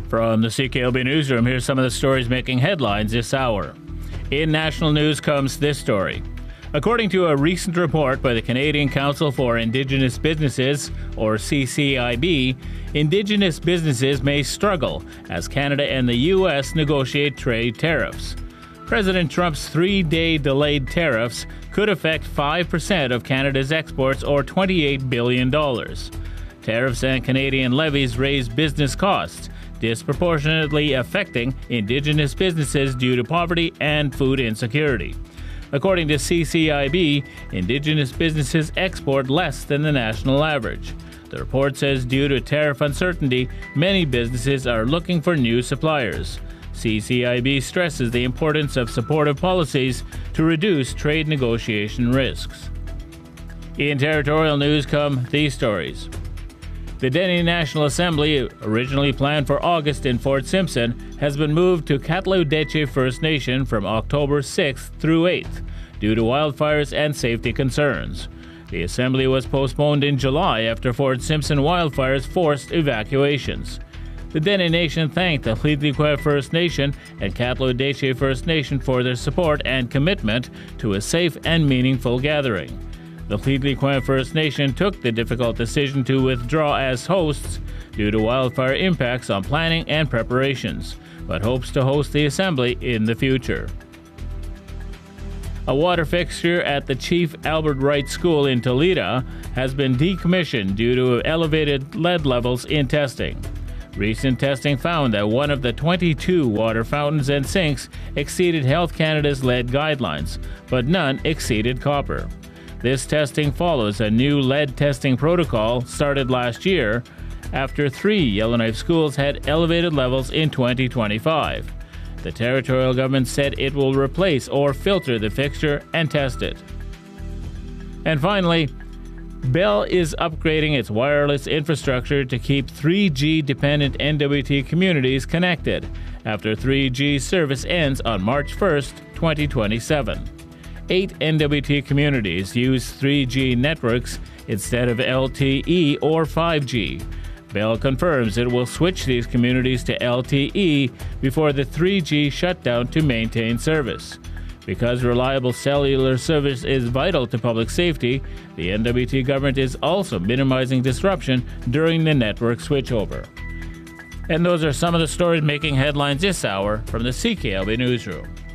From the CKLB Newsroom, here's some of the stories making headlines this hour. In national news comes this story. According to a recent report by the Canadian Council for Indigenous Businesses, or CCIB, Indigenous businesses may struggle as Canada and the U.S. negotiate trade tariffs. President Trump's 3-day delayed tariffs could affect 5% of Canada's exports, or $28 billion. Tariffs and Canadian levies raise business costs, disproportionately affecting Indigenous businesses due to poverty and food insecurity. According to CCIB, Indigenous businesses export less than the national average. The report says due to tariff uncertainty, many businesses are looking for new suppliers. CCIB stresses the importance of supportive policies to reduce trade negotiation risks. In territorial news come these stories. The Dene National Assembly, originally planned for August in Fort Simpson, has been moved to Katlo-Deche First Nation from October 6th through 8th due to wildfires and safety concerns. The assembly was postponed in July after Fort Simpson wildfires forced evacuations. The Dene Nation thanked the Hlidliqua First Nation and Katlo-Deche First Nation for their support and commitment to a safe and meaningful gathering. The Hlidliqua First Nation took the difficult decision to withdraw as hosts due to wildfire impacts on planning and preparations, but hopes to host the assembly in the future. A water fixture at the Chief Albert Wright School in Toledo has been decommissioned due to elevated lead levels in testing. Recent testing found that one of the 22 water fountains and sinks exceeded Health Canada's lead guidelines, but none exceeded copper. This testing follows a new lead testing protocol started last year after 3 Yellowknife schools had elevated levels in 2025. The territorial government said it will replace or filter the fixture and test it. And finally, Bell is upgrading its wireless infrastructure to keep 3G-dependent NWT communities connected after 3G service ends on March 1st, 2027. 8 NWT communities use 3G networks instead of LTE or 5G. Bell confirms it will switch these communities to LTE before the 3G shutdown to maintain service. Because reliable cellular service is vital to public safety, the NWT government is also minimizing disruption during the network switchover. And those are some of the stories making headlines this hour from the CKLB Newsroom.